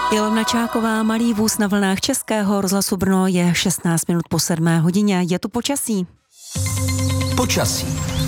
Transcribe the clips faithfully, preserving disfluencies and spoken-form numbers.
Ilona Čáková, Malý vůz na vlnách Českého rozhlasu Brno, je šestnáct minut po sedmé hodině. Je tu počasí. Počasí.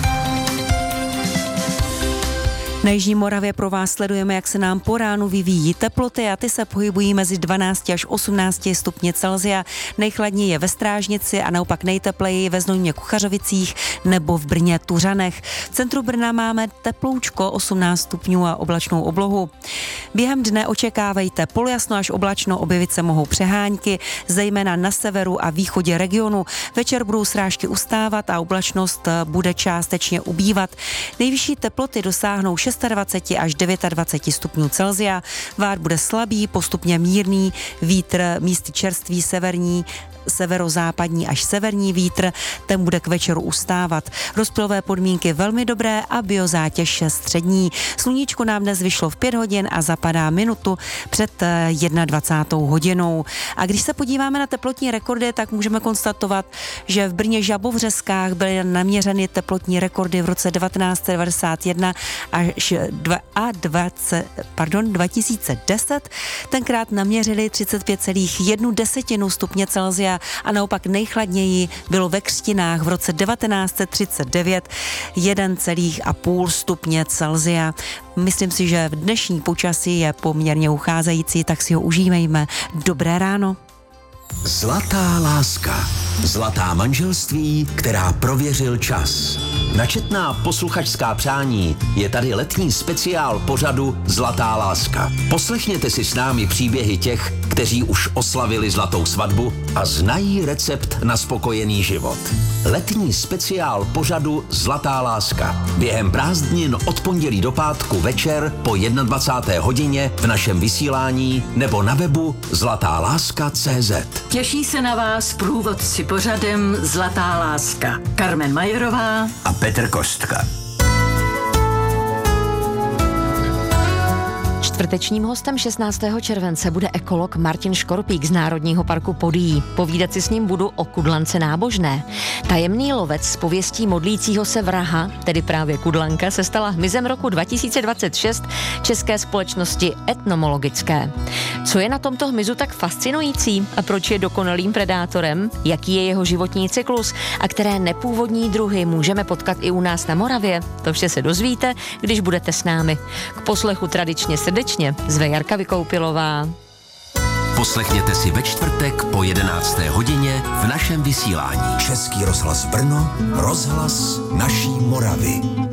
Na Jižní Moravě pro vás sledujeme, jak se nám po ránu vyvíjí teploty a ty se pohybují mezi dvanácti až osmnácti stupni Celsia. Nejchladněji je ve Strážnici a naopak nejtepleji ve Znojmě Kuchařovicích nebo v Brně Tuřanech. V centru Brna máme teploučko osmnáct stupňů a oblačnou oblohu. Během dne očekávejte polojasno až oblačno, objevit se mohou přehánky, zejména na severu a východě regionu. Večer budou srážky ustávat a oblačnost bude částečně ubývat. Nejvyšší teploty dosáhnou dvacet šest až dvacet devět stupňů Celsia. Vár bude slabý, postupně mírný, vítr místy čerstvý severní, severozápadní až severní vítr, ten bude k večeru ustávat. Rozptylové podmínky velmi dobré a biozátěž střední. Sluníčko nám dnes vyšlo v pět hodin a zapadá minutu před dvacátou jednou hodinou. A když se podíváme na teplotní rekordy, tak můžeme konstatovat, že v Brně Žabovřeskách byly naměřeny teplotní rekordy v roce devatenáct set devadesát jedna až dvacet, pardon, dva tisíce deset. Tenkrát naměřili třicet pět celá jedna stupně Celsia a naopak nejchladněji bylo ve Křtinách v roce devatenáct set třicet devět jedna celá pět stupně Celsia. Myslím si, že v dnešní počasí je poměrně ucházející, tak si ho užívejme. Dobré ráno. Zlatá láska. Zlatá manželství, která prověřil čas. Na četná posluchačská přání je tady letní speciál pořadu Zlatá láska. Poslechněte si s námi příběhy těch, kteří už oslavili zlatou svatbu a znají recept na spokojený život. Letní speciál pořadu Zlatá láska. Během prázdnin od pondělí do pátku večer po dvacáté jedné hodině v našem vysílání nebo na webu zlatá láska tečka cé zet. Těší se na vás průvodci pořadem Zlatá láska. Carmen Majerová a Petr Kostka. Čtvrtečním hostem šestnáctého července bude ekolog Martin Škorpík z Národního parku Podyjí. Povídat si s ním budu o kudlance nábožné. Tajemný lovec s pověstí modlícího se vraha, tedy právě kudlanka, se stala hmyzem roku dva tisíce dvacet šest České společnosti etnomologické. Co je na tomto hmyzu tak fascinující a proč je dokonalým predátorem? Jaký je jeho životní cyklus a které nepůvodní druhy můžeme potkat i u nás na Moravě? To vše se dozvíte, když budete s námi. K poslechu tradičně srdečně zve Jarka Vykoupilová. Poslechněte si ve čtvrtek po jedenácté hodině v našem vysílání. Český rozhlas Brno, rozhlas naší Moravy.